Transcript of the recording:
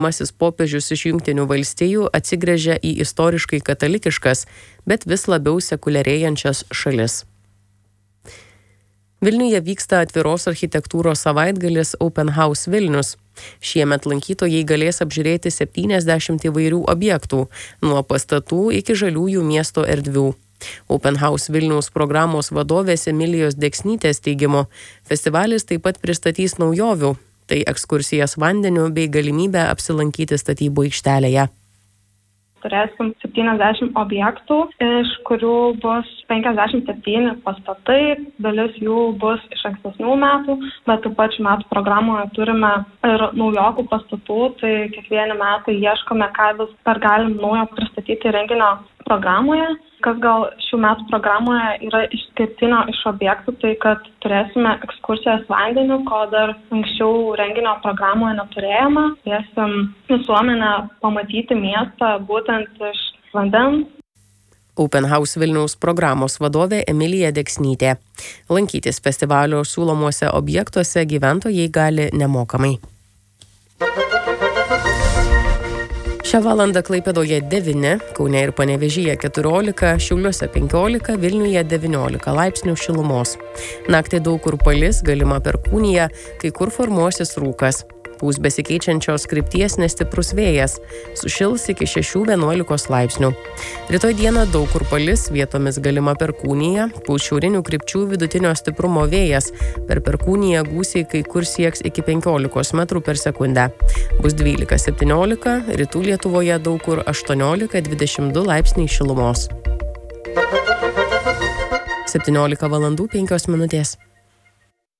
Masis popiežius iš Jungtinių valstijų atsigręžia į istoriškai katalikiškas, bet vis labiau sekuliarėjančias šalis. Vilniuje vyksta atviros architektūros savaitgalis Open House Vilnius. Šiemet lankytojai galės apžiūrėti 70 įvairių objektų, nuo pastatų iki žaliųjų miesto erdvių. Open House Vilniaus programos vadovės Emilijos Deksnytės teigimu, festivalis taip pat pristatys naujovių. Tai ekskursijas vandeniu bei galimybę apsilankyti statybų aikštelėje. Turėsim 70 objektų, iš kurių bus 57 pastatai, dalis jų bus iš ankstesnių metų, bet taip pat šių metų programoje turime ir naujokų pastatų, tai kiekvieni metai ieškome, ką vis dar galim naujo pristatyti renginio programoje. Kas gal šių metų programoje yra išskirtinio iš objektų, tai kad turėsime ekskursijas vandeniu, ko dar anksčiau renginio programoje neturėjome. Kviesim visuomenę pamatyti miestą būtent iš vandens. Open House Vilniaus programos vadovė Emilija Deksnytė. Lankytis festivalio siūlomuose objektuose gyventojai gali nemokamai. Šią valandą Klaipėdoje 9, Kaune ir Panevėžyje 14, Šiauliuose 15, Vilniuje 19 laipsnių šilumos. Naktį daug kur palis, galima perkūnija, kai kur formuosis rūkas. Pūs besikeičiančios krypties nestiprus vėjas, sušils iki 6–11 laipsnių. Rytoj dieną daug kur palis, vietomis galima perkūnija, pūs šiaurinių krypčių vidutinio stiprumo vėjas, per perkūniją gūsiai kai kur sieks iki 15 metrų per sekundę. Bus 12–17, rytų Lietuvoje daug kur 18–22 laipsniai šilumos. 17 valandų 5 minutės.